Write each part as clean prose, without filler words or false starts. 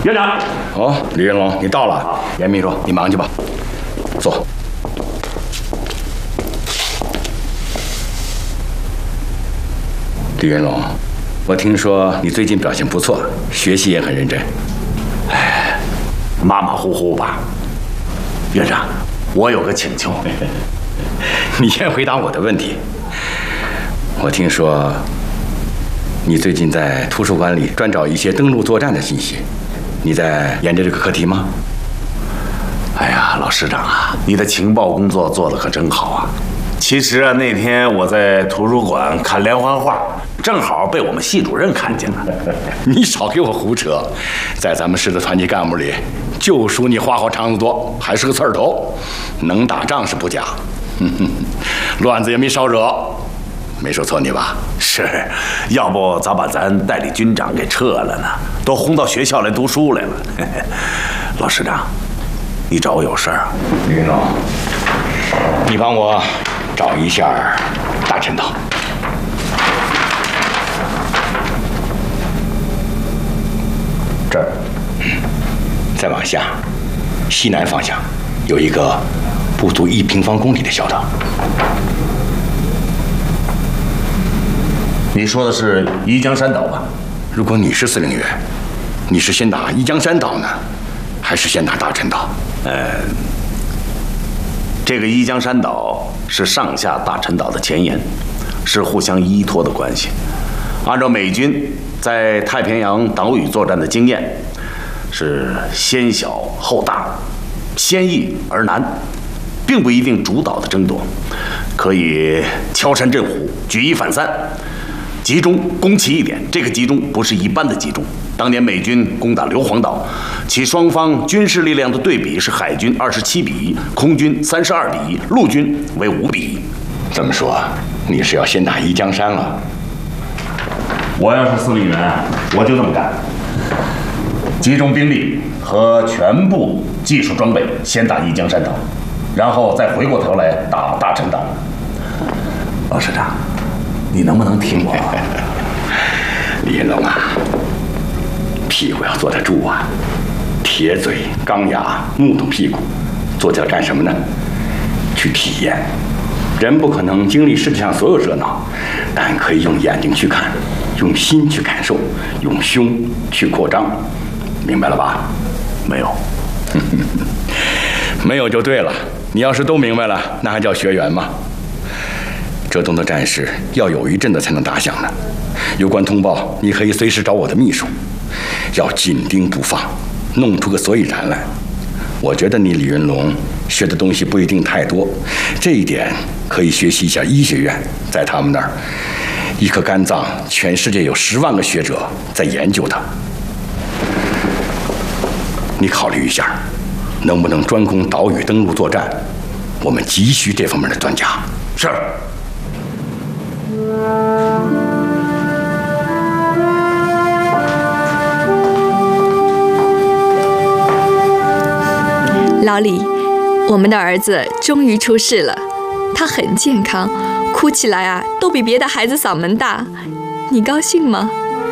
院长。 哦，李云龙，你到了。严秘书，你忙去吧。坐。李云龙，我听说你最近表现不错，学习也很认真。 哎，马马虎虎吧。院长，我有个请求。 你先回答我的问题。我听说你最近在图书馆里专找一些登陆作战的信息，你在研究这个课题吗？ 哎呀，老师长啊，你的情报工作做得可真好啊！其实啊，那天我在图书馆看连环画，正好被我们系主任看见了。 你少给我胡扯！在咱们市的团级干部里，就属你话好肠子多，还是个刺儿头，能打仗是不假。乱子也没少惹，没说错你吧？ 是，要不早把咱代理军长给撤了呢，都轰到学校来读书来了。老师长，你找我有事儿啊？ 李云龙，你帮我找一下大陈岛。这儿，再往下，西南方向有一个不足1平方公里的小岛。 你说的是宜江山岛吧？ 如果你是司令员，你是先打宜江山岛呢，还是先打大陈岛？ 这个宜江山岛是上下大陈岛的前沿，是互相依托的关系。按照美军在太平洋岛屿作战的经验，是先小后大，先易而难，并不一定主导的争夺，可以敲山震虎，举一反三。集中攻其一点，这个集中不是一般的集中。当年美军攻打硫磺岛，其双方军事力量的对比是海军27比1，空军32比1，陆军为5比1。 这么说，你是要先打宜江山了？ 我要是司令员，我就这么干，集中兵力和全部技术装备，先打宜江山岛，然后再回过头来打大陈岛。老师长，你能不能听我？ 李云龙啊，屁股要坐得住啊，铁嘴钢牙木头屁股，坐起来干什么呢？去体验。人不可能经历世界上所有热闹，但可以用眼睛去看，用心去感受，用胸去扩张，明白了吧？ 没有。 没有就对了。你要是都明白了，那还叫学员吗？浙东的战事要有一阵子才能打响呢。有关通报，你可以随时找我的秘书，要紧盯不放，弄出个所以然来。我觉得你李云龙学的东西不一定太多，这一点可以学习一下医学院，在他们那儿，一颗肝脏，全世界有10万个学者在研究它。你考虑一下，能不能专攻岛屿登陆作战？我们急需这方面的专家。 是。 老李，我们的儿子终于出世了，他很健康，哭起来啊都比别的孩子嗓门大，你高兴吗？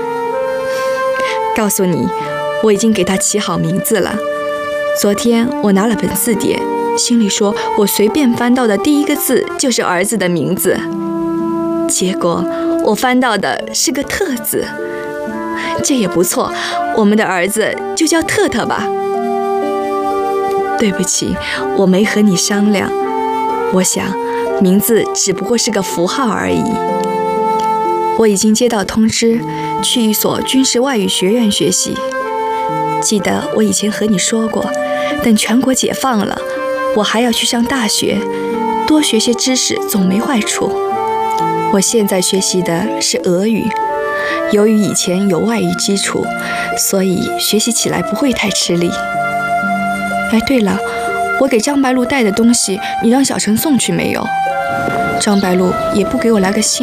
告诉你，我已经给他起好名字了。昨天我拿了本字典，心里说我随便翻到的第一个字就是儿子的名字，结果我翻到的是个特字，这也不错，我们的儿子就叫特特吧。对不起，我没和你商量。我想，名字只不过是个符号而已。我已经接到通知，去一所军事外语学院学习。记得我以前和你说过，等全国解放了，我还要去上大学，多学些知识总没坏处。我现在学习的是俄语，由于以前有外语基础，所以学习起来不会太吃力。哎，对了，我给张白露带的东西，你让小陈送去没有？张白露也不给我来个信。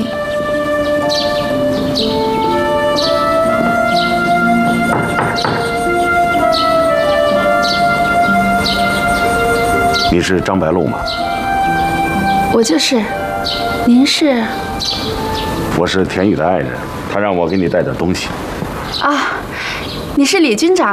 你是张白露吗？ 我就是。您是？ 我是田宇的爱人，他让我给你带点东西。 啊，你是李军长。